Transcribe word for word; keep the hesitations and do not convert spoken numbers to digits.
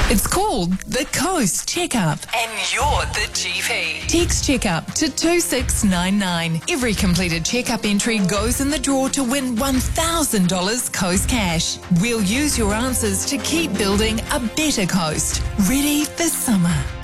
It's called the Coast Checkup, and you're the G P. Text Checkup to two six nine nine. Every completed checkup entry goes in the draw to win one thousand dollars Coast Cash. We'll use your answers to keep building a better coast. Ready for summer.